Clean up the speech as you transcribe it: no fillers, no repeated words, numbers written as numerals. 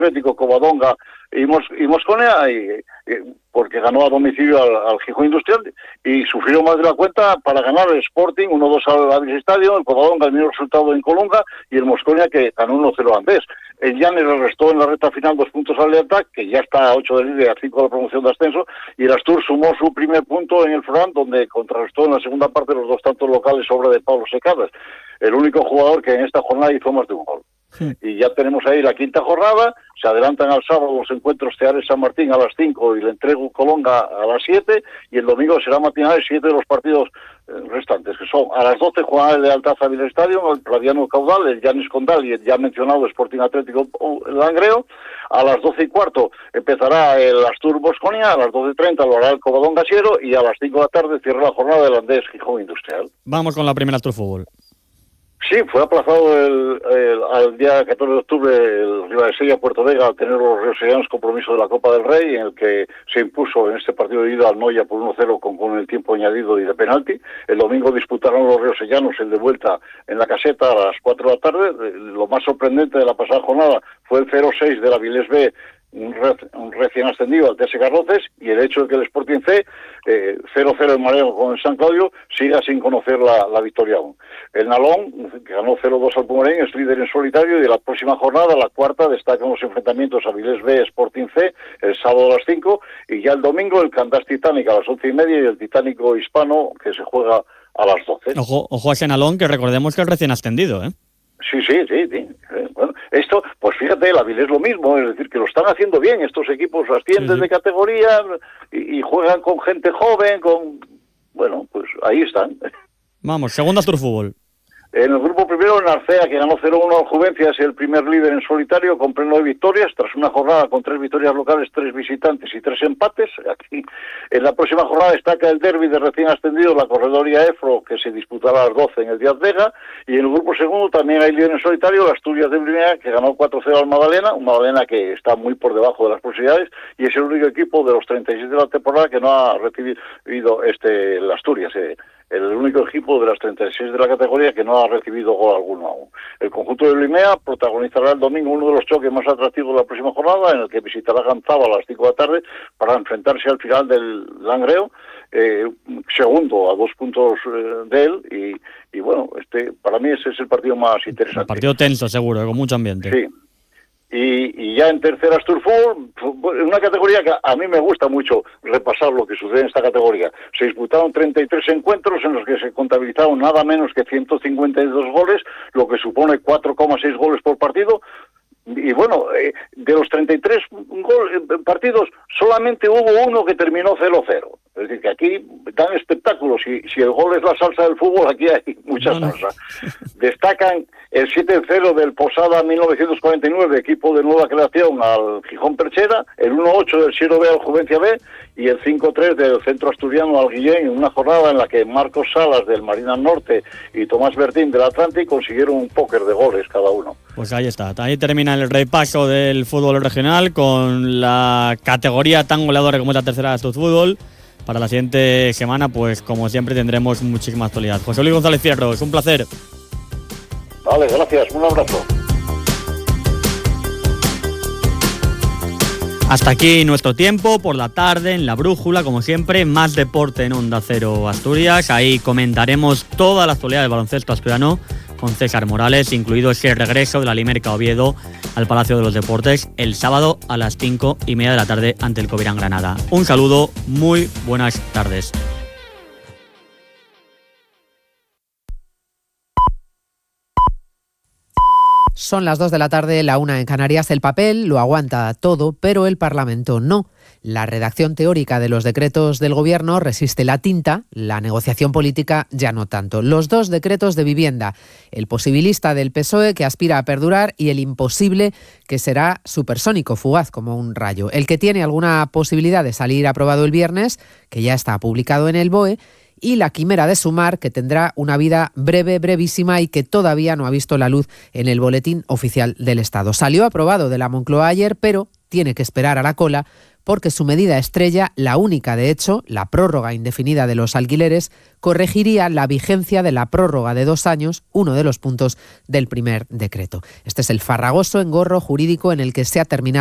Atlético, Covadonga y Mosconia, porque ganó a domicilio al Gijón Industrial y sufrió más de la cuenta para ganar el Sporting 1-2 al Aviles Estadio, el Covadonga el mismo resultado en Colunga y el Mosconia que ganó 1-0 Andés. El Llanes le restó en la recta final 2 puntos al Lealtad, que ya está a 8 de líder, a 5 de la promoción de ascenso, y el Astur sumó su primer punto en el Fran, donde contrarrestó en la segunda parte los 2 tantos locales obra de Pablo Secadas, el único jugador que en esta jornada hizo más de un gol. Sí. Y ya tenemos ahí la quinta jornada, se adelantan al sábado los encuentros Teares San Martín a las 5 y el Entrego Colonga a las 7, y el domingo será matinal 7 de los partidos restantes, que son a las 12 jugará el Lealtad Aviles Estadio, el Claviano Caudal, el Llanes Condal y el ya mencionado Sporting Atlético Langreo. A las 12:15 empezará el Astur Mosconia, a las 12:30 lo hará el Covadonga Siero y a las 5 de la tarde cierra la jornada del Andés Gijón Industrial. Vamos con la primera Astur Fútbol. Sí, fue aplazado al día 14 de octubre el Ribadesella Puerto Vega al tener los riosellanos compromiso de la Copa del Rey, en el que se impuso en este partido de ida al Noya por 1-0 con el tiempo añadido y de penalti. El domingo disputaron los riosellanos el de vuelta en la Caseta a las 4 de la tarde. Lo más sorprendente de la pasada jornada fue el 0-6 de la Avilés B, un recién ascendido al TS Garroces, y el hecho de que el Sporting C 0-0 en Mareo con el San Claudio siga sin conocer la victoria aún. El Nalón, que ganó 0-2 al Pumarén, es líder en solitario, y de la próxima jornada, la cuarta, destacan los enfrentamientos Avilés B Sporting C el sábado a las 5, y ya el domingo el Candás Titánica a las 11:30 y el Titánico Hispano que se juega a las 12. Ojo a ese Nalón, que recordemos que es recién ascendido, ¿eh? Sí. Bueno, esto, pues fíjate, el Avilés lo mismo, es decir, que lo están haciendo bien, estos equipos ascienden de categoría y juegan con gente joven, bueno, pues ahí están. Vamos, segunda Astur Fútbol. En el grupo primero, el Narcea, que ganó 0-1 al Juvencia, es el primer líder en solitario, con pleno de victorias, tras una jornada con 3 victorias locales, 3 visitantes y 3 empates. Aquí, en la próxima jornada destaca el derbi de recién ascendido, la Corredoria Efro, que se disputará a las 12 en el Díaz Vega, y en el grupo segundo también hay líder en solitario, la Asturias de Primera, que ganó 4-0 al Magdalena, un Magdalena que está muy por debajo de las posibilidades, y es el único equipo de los 36 de la temporada que no ha recibido el Asturias, el único equipo de las 36 de la categoría que no ha recibido gol alguno aún. El conjunto de Limea protagonizará el domingo uno de los choques más atractivos de la próxima jornada, en el que visitará Ganzaba a las 5 de la tarde para enfrentarse al final del Langreo, segundo a 2 puntos de él, y bueno, para mí ese es el partido más interesante. Un partido tenso, seguro, con mucho ambiente. Sí. Y ya en tercera Astur Fútbol, en una categoría que a mí me gusta mucho repasar lo que sucede en esta categoría. Se disputaron 33 encuentros en los que se contabilizaron nada menos que 152 goles, lo que supone 4,6 goles por partido. Y bueno, de los 33 partidos, solamente hubo uno que terminó 0-0. Es decir, que aquí dan espectáculos. Si el gol es la salsa del fútbol, aquí hay mucha salsa. Destacan el 7-0 del Posada 1949, equipo de nueva creación, al Gijón Perchera, el 1-8 del Siero B al Juvencia B y el 5-3 del Centro Asturiano al Guillén, en una jornada en la que Marcos Salas del Marinas Norte y Tomás Bertín del Atlántico consiguieron un póker de goles cada uno. Pues ahí está, ahí termina el repaso del fútbol regional con la categoría tan goleadora como es la tercera Astur Fútbol. Para la siguiente semana, pues como siempre, tendremos muchísima actualidad. José Luis González Fierro, es un placer. Vale, gracias, un abrazo. Hasta aquí nuestro tiempo por la tarde en La Brújula, como siempre, más deporte en Onda Cero Asturias. Ahí comentaremos toda la actualidad del baloncesto asturiano con César Morales, incluido ese regreso de la Limerca Oviedo al Palacio de los Deportes el sábado a las 5:30 de la tarde ante el Covirán Granada. Un saludo, muy buenas tardes. Son las 2 de la tarde, la 1 en Canarias. El papel lo aguanta todo, pero el Parlamento no. La redacción teórica de los decretos del Gobierno resiste la tinta, la negociación política ya no tanto. Los 2 decretos de vivienda, el posibilista del PSOE que aspira a perdurar y el imposible que será supersónico, fugaz como un rayo. El que tiene alguna posibilidad de salir aprobado el viernes, que ya está publicado en el BOE, y la quimera de Sumar, que tendrá una vida breve, brevísima y que todavía no ha visto la luz en el Boletín Oficial del Estado. Salió aprobado de la Moncloa ayer, pero tiene que esperar a la cola porque su medida estrella, la única de hecho, la prórroga indefinida de los alquileres, corregiría la vigencia de la prórroga de 2 años, uno de los puntos del primer decreto. Este es el farragoso engorro jurídico en el que se ha terminado